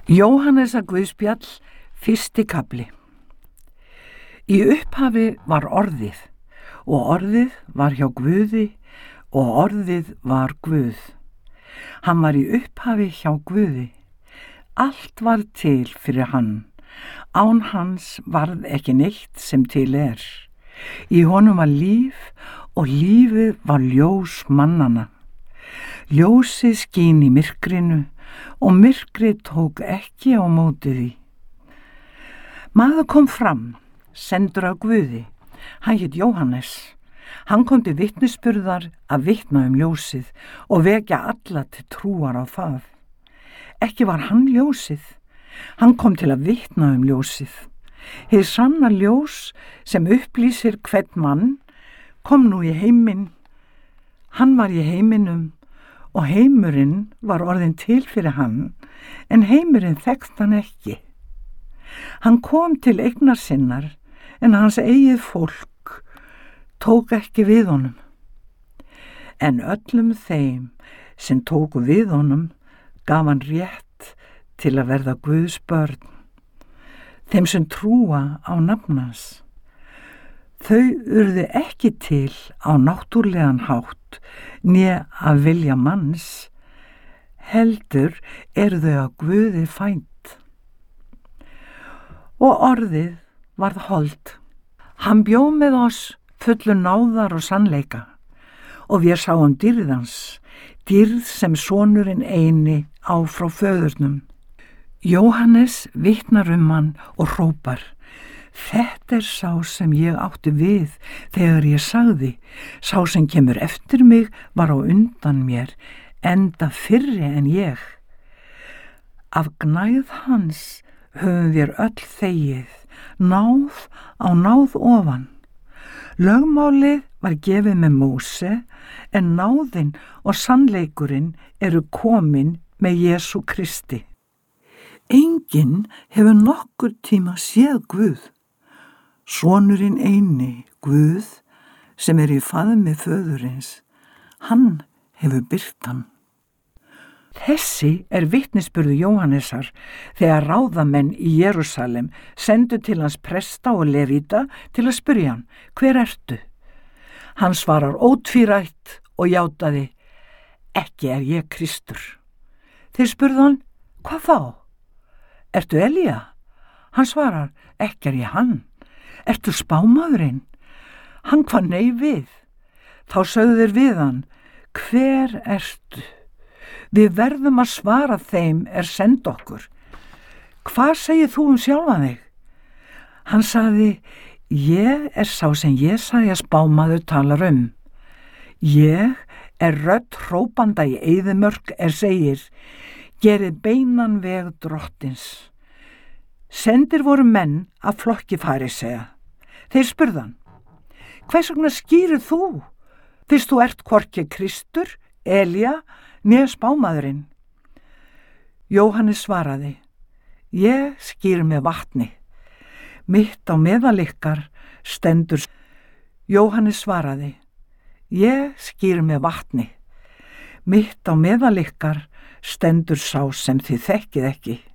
Jóhannesar Guðspjall, 1. kafli. Í upphafi var orðið, og orðið var hjá Guði, og orðið var Guð. Hann var í upphafi hjá Guði. Allt var til fyrir hann. Án hans varð ekki neitt sem til er. Í honum var líf, og lífið var ljós mannanna. Ljósið skín í myrkrinu, og myrkrið tók ekki á móti því. Maður kom fram, sendur af Guði. Hann hét Jóhannes. Hann kom til vitnisburðar að vitna ljósið og vekja alla til trúar á það. Ekki var hann ljósið. Hann kom til að vitna ljósið. Hið sanna ljós sem upplýsir hvern mann kom nú í heiminn. Hann var í heiminum, og heimurinn var orðinn til fyrir hann, en heimurinn þekkti hann ekki. Hann kom til eignar sinnar, en hans eigið fólk tók ekki við honum. En öllum þeim sem tóku við honum gaf hann rétt til að verða Guðs börn, þeim sem trúa á nafn hans. Þau urðu ekki til á náttúrlegan hátt, né að vilja manns, heldur eru þau að Guði fædd. Og orðið varð hold. Hann bjó með oss fullu náðar og sannleika, og við sáum dýrð hans, dýrð sem sonurinn eini á frá föðurnum. Jóhannes vitnar hann og hrópar: Þetta sá sem ég átti við þegar ég sagði, sá sem kemur eftir mig var á undan mér, enda fyrri en ég. Af gnægð hans höfum við öll þegið, náð á náð ofan. Lögmálið var gefið með Móse, en náðin og sannleikurinn eru komin með Jesú Kristi. Enginn hefur nokkur tíma séð Guð. Sonurinn eini, Guð, sem í faðmi föðurins, hann hefur birt hann. Þessi vitnisburður Jóhannesar þegar ráðamenn í Jerúsalem sendu til hans presta og levíta til að spyrja hann: Hver ertu? Hann svarar ótvírætt og játaði: Ekki er ég Kristur. Þeir spurðu hann: Hvað þá? Ertu Elía? Hann svarar: Ekki er ég hann. Ertu spámaðurinn? Hann kvað nei við. Þá sögðu þeir við hann: Hver ertu? Við verðum að svara þeim send okkur. Hvað segir þú sjálfan þig? Hann sagði: Ég sá sem Jesaja spámaður talar Ég rödd hrópanda í eyðimörk segir: Gerið beinan veg drottins. Sendir voru menn af flokki farisea. Þeir spurðu hann: Hvers vegna skýrir þú, fyrst þú ert hvorki Kristur, Elía, né spámaðurinn? Jóhannes svaraði: Ég skýri með vatni. Mitt á meðal ykkar stendur. Jóhannes svaraði: Ég skýri með vatni. Mitt á meðal ykkar stendur sá sem þið þekkið ekki.